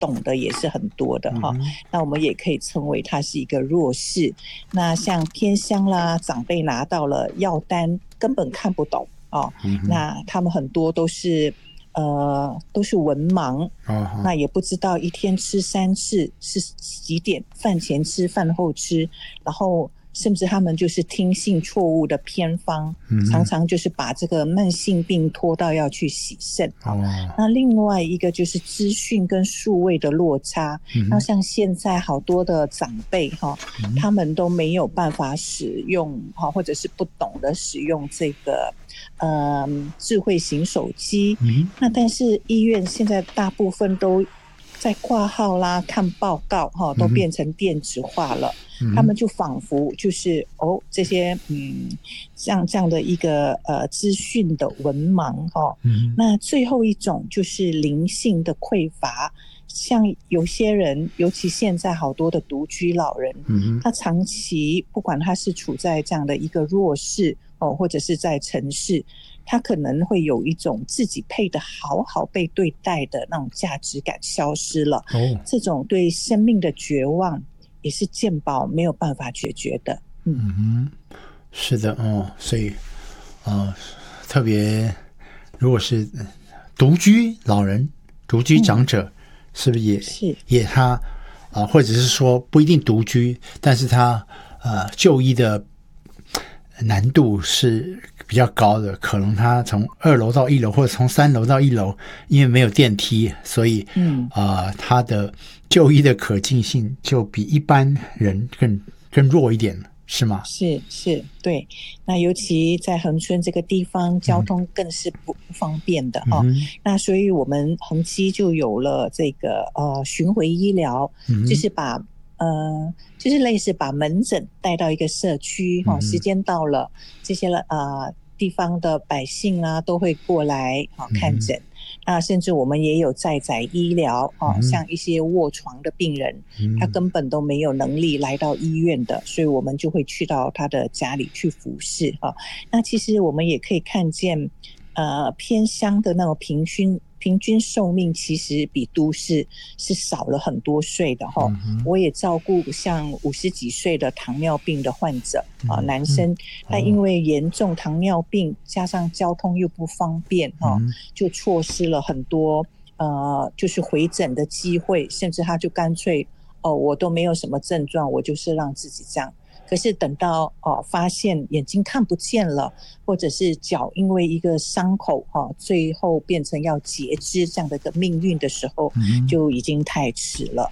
懂的也是很多的哈。那我们也可以称为它是一个弱势。那像偏乡啦，长辈拿到了药单根本看不懂哦，那他们很多都是文盲，那也不知道一天吃3次是几点，饭前吃饭后吃，然后甚至他们就是听信错误的偏方，常常就是把这个慢性病拖到要去洗肾。那另外一个就是资讯跟数位的落差，那像现在好多的长辈他们都没有办法使用或者是不懂得使用这个智慧型手机，那但是医院现在大部分都在挂号啦、看报告都变成电子化了，他们就仿佛就是这些像这样的一个资讯的文盲那最后一种就是灵性的匮乏，像有些人，尤其现在好多的独居老人，他长期不管他是处在这样的一个弱势或者是在城市，他可能会有一种自己配得好好被对待的那种价值感消失了，这种对生命的绝望也是健保没有办法解决的。 是的所以特别如果是独居老人、独居长者，是不是也他或者是说不一定独居，但是他就医的难度是比较高的，可能他从2楼到1楼，或者从3楼到1楼，因为没有电梯，所以他的就医的可进性就比一般人更弱一点，是吗？ 是，对。那尤其在恒春这个地方，交通更是不方便的那所以我们恒基就有了这个巡回医疗，就是把就是类似把门诊带到一个社区时间到了，这些地方的百姓啊都会过来看诊。那甚至我们也有在宅医疗像一些卧床的病人，他根本都没有能力来到医院的，所以我们就会去到他的家里去服侍那其实我们也可以看见偏乡的那种平均寿命其实比都市是少了很多岁的我也照顾像50几岁的糖尿病的患者男生，他因为严重糖尿病加上交通又不方便就错失了很多就是回诊的机会，甚至他就干脆我都没有什么症状，我就是让自己这样。可是等到发现眼睛看不见了，或者是脚因为一个伤口最后变成要截肢这样的一个命运的时候，就已经太迟了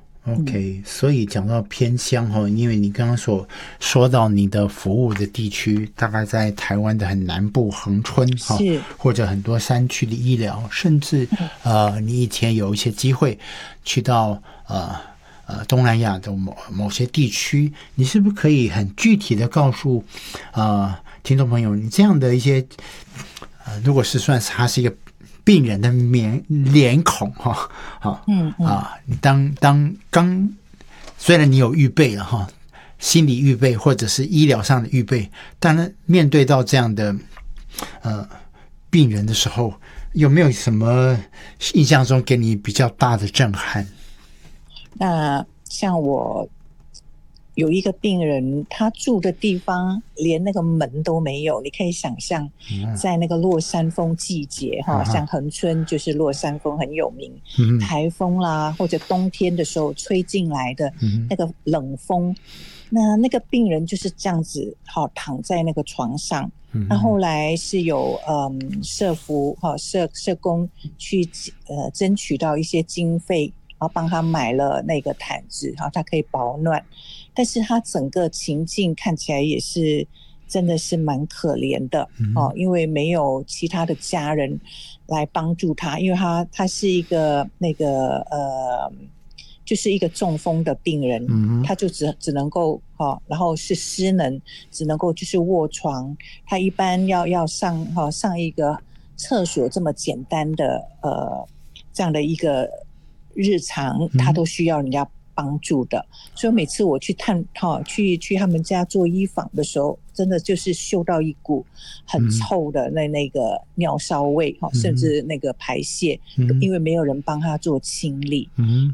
OK， 所以讲到偏乡因为你刚刚说到你的服务的地区大概在台湾的很南部恒春或者很多山区的医疗，甚至你以前有一些机会去到东南亚的某些地区，你是不是可以很具体的告诉听众朋友，你这样的一些如果是算是他是一个病人的脸孔你刚虽然你有预备了心理预备或者是医疗上的预备，但是面对到这样的病人的时候，有没有什么印象中给你比较大的震撼？ 那像我有一个病人，他住的地方连那个门都没有，你可以想象在那个落山风季节像恒春就是落山风很有名，台风啦或者冬天的时候吹进来的那个冷风，那个病人就是这样子躺在那个床上。那后来是有社福社工去争取到一些经费，然后帮他买了那个毯子，然后他可以保暖，但是他整个情境看起来也是真的是蛮可怜的因为没有其他的家人来帮助他，因为他是一个就是一个中风的病人，他就只能够然后是失能，只能够就是卧床，他一般要上一个厕所这么简单的这样的一个日常他都需要人家帮助的。所以每次我去去他们家做医访的时候，真的就是嗅到一股很臭的那个尿骚味，甚至那个排泄，因为没有人帮他做清理。